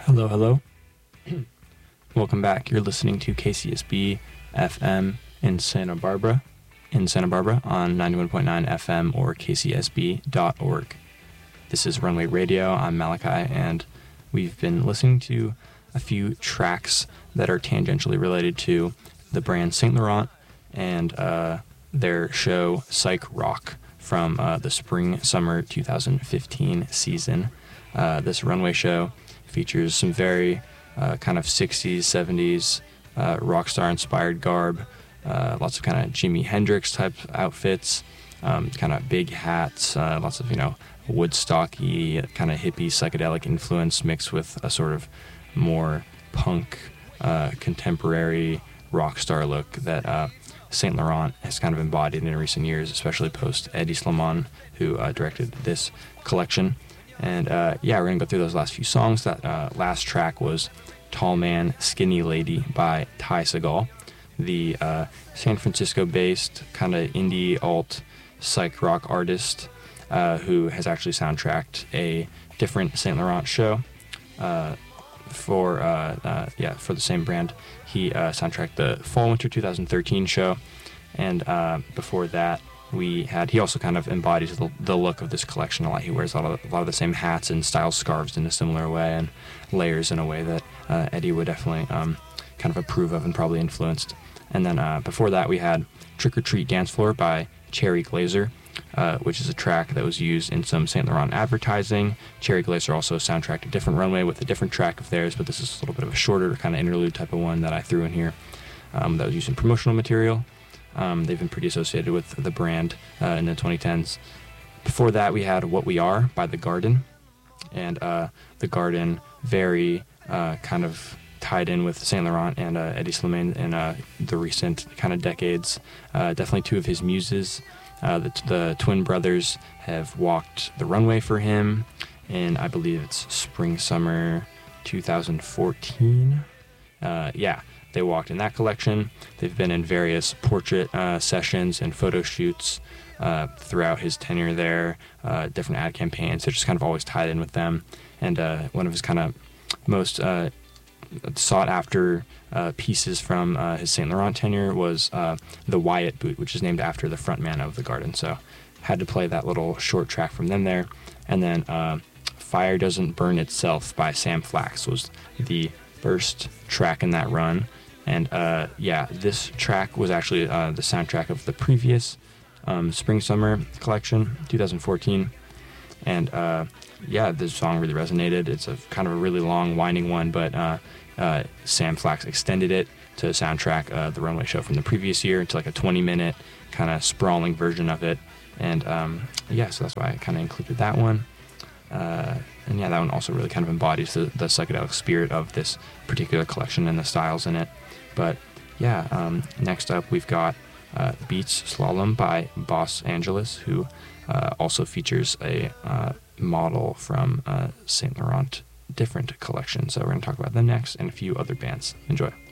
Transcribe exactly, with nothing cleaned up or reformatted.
Hello, hello. Welcome back. You're listening to K C S B F M in Santa Barbara, in Santa Barbara on ninety-one point nine F M or k c s b dot org. This is Runway Radio. I'm Malachi, and we've been listening to a few tracks that are tangentially related to the brand Saint Laurent and uh, their show Psych Rock from uh, the spring-summer two thousand fifteen season. Uh, this runway show features some very uh, kind of sixties, seventies uh, rock star inspired garb, uh, lots of kind of Jimi Hendrix type outfits, um, kind of big hats, uh, lots of, you know, Woodstocky, kind of hippie psychedelic influence mixed with a sort of more punk, uh, contemporary rock star look that uh, Saint Laurent has kind of embodied in recent years, especially post Eddie Slimane, who uh, directed this collection. And uh, yeah, we're going to go through those last few songs. That uh, last track was Tall Man, Skinny Lady by Ty Segall, the uh, San Francisco-based kind of indie alt psych rock artist uh, who has actually soundtracked a different Saint Laurent show uh, for uh, uh, yeah for the same brand. He uh, soundtracked the Fall Winter two thousand thirteen show, and uh, before that, we had, he also kind of embodies the, the look of this collection a lot. He wears a lot, of, a lot of the same hats and styles scarves in a similar way and layers in a way that uh, Eddie would definitely um, kind of approve of and probably influenced. And then uh, before that, we had Trick or Treat Dance Floor by Cherry Glazer, uh, which is a track that was used in some Saint Laurent advertising. Cherry Glazer also soundtracked a different runway with a different track of theirs, but this is a little bit of a shorter kind of interlude type of one that I threw in here um, that was used in promotional material. Um, they've been pretty associated with the brand uh, in the twenty tens. Before that, we had What We Are by The Garden. And uh, The Garden, very uh, kind of tied in with Saint Laurent and uh, Eddie Slimane in uh, the recent kind of decades. Uh, definitely two of his muses. Uh, the, the twin brothers have walked the runway for him in, I believe it's spring, summer two thousand fourteen. Uh, yeah. They walked in that collection. They've been in various portrait uh, sessions and photo shoots uh, throughout his tenure there, uh, different ad campaigns. They're just kind of always tied in with them. And uh, one of his kind of most uh, sought-after uh, pieces from uh, his Saint Laurent tenure was uh, the Wyatt boot, which is named after the frontman of The Garden. So had to play that little short track from them there. And then uh, Fire Doesn't Burn Itself by Sam Flax was the first track in that run. And uh, yeah, this track was actually uh, the soundtrack of the previous um, Spring-Summer collection, two thousand fourteen. And uh, yeah, this song really resonated. It's a kind of a really long, winding one, but uh, uh, Sam Flax extended it to soundtrack uh, the runway show from the previous year into like a twenty-minute kind of sprawling version of it. And um, yeah, so that's why I kind of included that one. Uh, and yeah, that one also really kind of embodies the, the psychedelic spirit of this particular collection and the styles in it. But yeah, um, next up we've got uh, Beats Slalom by Boss Angeles, who uh, also features a uh, model from uh, Saint Laurent different collection. So we're going to talk about them next and a few other bands. Enjoy.